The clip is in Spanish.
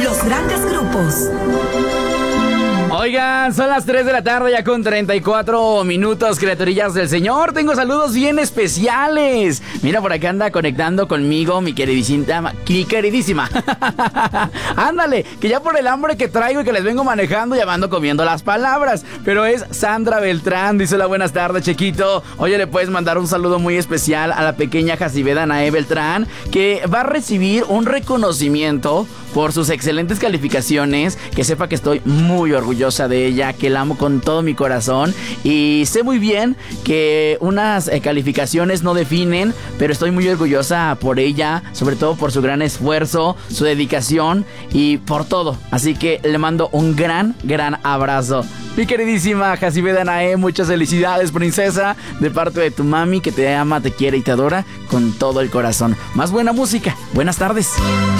los grandes grupos. Oigan, son las 3 de la tarde ya con 34 minutos, criaturillas del Señor. Tengo saludos bien especiales. Mira, por acá anda conectando conmigo mi queridísima. Ándale, que ya por el hambre que traigo y que les vengo manejando, ya me ando comiendo las palabras. Pero es Sandra Beltrán, dice: hola, buenas tardes, chiquito. Oye, le puedes mandar un saludo muy especial a la pequeña Jacibe Danae Beltrán, que va a recibir un reconocimiento por sus excelentes calificaciones. Que sepa que estoy muy orgullosa de ella, que la amo con todo mi corazón, y sé muy bien que unas calificaciones no definen, pero estoy muy orgullosa por ella, sobre todo por su gran esfuerzo, su dedicación y por todo. Así que le mando un gran abrazo. Mi queridísima Jacibe Danae, muchas felicidades, princesa, de parte de tu mami, que te ama, te quiere y te adora con todo el corazón. Más buena música. Buenas tardes.